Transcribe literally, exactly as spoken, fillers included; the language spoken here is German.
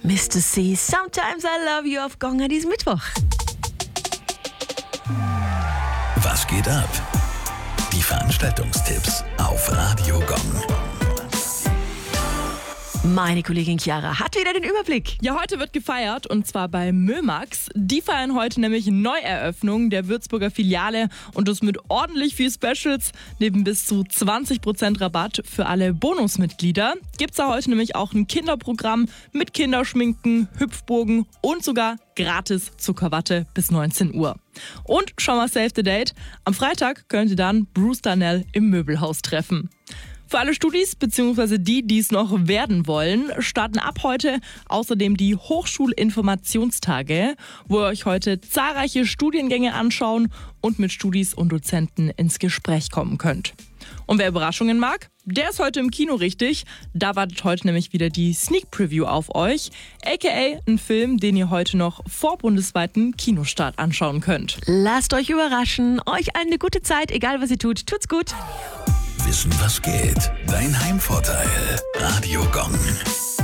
Mister C, Sometimes I Love You auf Gong an diesem Mittwoch. Was geht ab? Die Veranstaltungstipps auf Radio Gong. Meine Kollegin Chiara hat wieder den Überblick. Ja, heute wird gefeiert und zwar bei Mömax. Die feiern heute nämlich Neueröffnung der Würzburger Filiale und das mit ordentlich viel Specials. Neben bis zu zwanzig Prozent Rabatt für alle Bonusmitglieder gibt's da heute nämlich auch ein Kinderprogramm mit Kinderschminken, Hüpfbogen und sogar gratis Zuckerwatte bis neunzehn Uhr. Und schon mal save the date. Am Freitag könnt ihr dann Bruce Darnell im Möbelhaus treffen. Für alle Studis bzw. die, die es noch werden wollen, starten ab heute außerdem die Hochschulinformationstage, wo ihr euch heute zahlreiche Studiengänge anschauen und mit Studis und Dozenten ins Gespräch kommen könnt. Und wer Überraschungen mag, der ist heute im Kino richtig. Da wartet heute nämlich wieder die Sneak Preview auf euch, aka ein Film, den ihr heute noch vor bundesweiten Kinostart anschauen könnt. Lasst euch überraschen, euch allen eine gute Zeit, egal was ihr tut, tut's gut. Wissen, was geht? Dein Heimvorteil. Radio Gong.